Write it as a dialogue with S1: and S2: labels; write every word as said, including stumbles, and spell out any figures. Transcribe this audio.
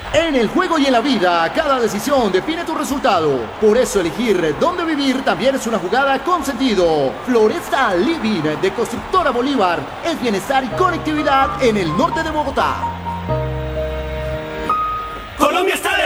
S1: En el juego y en la vida, cada decisión define tu resultado. Por eso elegir dónde vivir también es una jugada con sentido. Floresta Living de Constructora Bolívar es bienestar y conectividad en el norte de Bogotá.
S2: Colombia está de